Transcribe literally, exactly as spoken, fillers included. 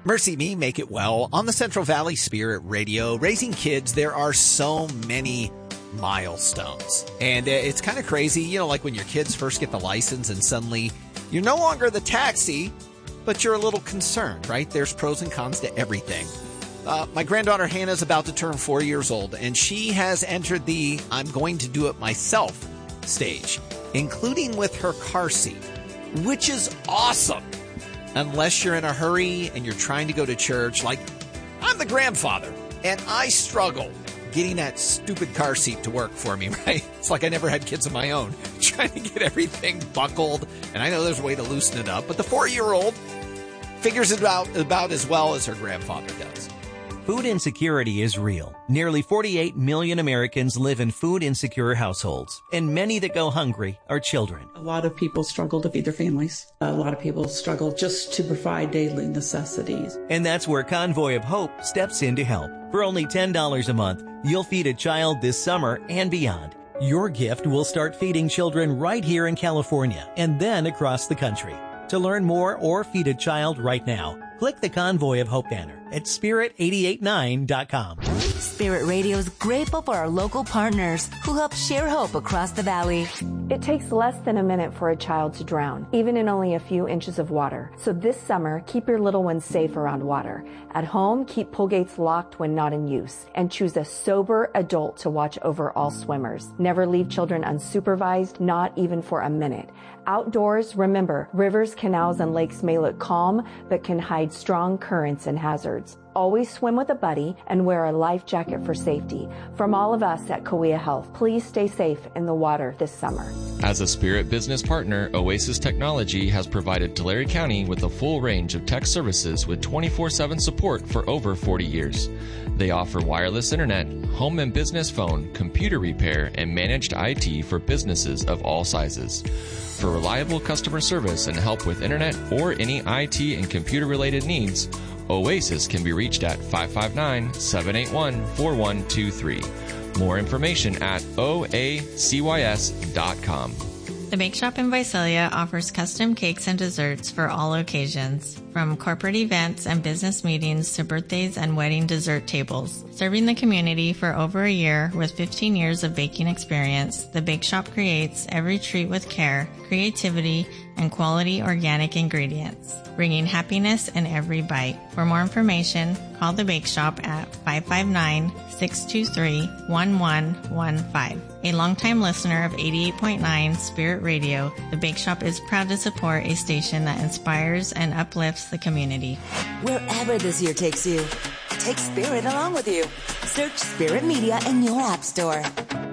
Mercy Me, Make It Well on the Central Valley Spirit Radio. Raising kids, there are so many milestones. And it's kind of crazy, you know, like when your kids first get the license and suddenly you're no longer the taxi, but you're a little concerned, right? There's pros and cons to everything. Uh, my granddaughter Hannah is about to turn four years old, and she has entered the I'm going to do it myself stage, including with her car seat, which is awesome. Unless you're in a hurry and you're trying to go to church. Like, I'm the grandfather, and I struggle getting that stupid car seat to work for me, right? It's like I never had kids of my own, trying to get everything buckled. And I know there's a way to loosen it up, but the four-year-old figures it out about as well as her grandfather does. Food insecurity is real. Nearly forty-eight million Americans live in food insecure households, and many that go hungry are children. A lot of people struggle to feed their families. A lot of people struggle just to provide daily necessities. And that's where Convoy of Hope steps in to help. For only ten dollars a month, you'll feed a child this summer and beyond. Your gift will start feeding children right here in California and then across the country. To learn more or feed a child right now, click the Convoy of Hope banner at spirit eight eight nine dot com. Spirit Radio is grateful for our local partners who help share hope across the valley. It takes less than a minute for a child to drown, even in only a few inches of water. So this summer, keep your little ones safe around water. At home, keep pool gates locked when not in use, and choose a sober adult to watch over all swimmers. Never leave children unsupervised, not even for a minute. Outdoors, remember, rivers, canals, and lakes may look calm, but can hide strong currents and hazards. Always swim with a buddy and wear a life jacket for safety. From all of us at Cahuilla Health, please stay safe in the water this summer. As a Spirit business partner, Oasis Technology has provided Tulare County with a full range of tech services with twenty-four seven support for over forty years. They offer wireless internet, home and business phone, computer repair, and managed I T for businesses of all sizes. For reliable customer service and help with internet or any I T and computer-related needs, Oasis can be reached at five five nine, seven eight one, four one two three. More information at O A C Y S dot com. The Bake Shop in Visalia offers custom cakes and desserts for all occasions, from corporate events and business meetings to birthdays and wedding dessert tables. Serving the community for over a year with fifteen years of baking experience, the Bake Shop creates every treat with care, creativity, and quality organic ingredients, bringing happiness in every bite. For more information, call the Bake Shop at five five nine, six two three, one one one five. A longtime listener of eighty-eight point nine Spirit Radio, the Bake Shop is proud to support a station that inspires and uplifts the community. Wherever this year takes you, take Spirit along with you. Search Spirit Media in your app store.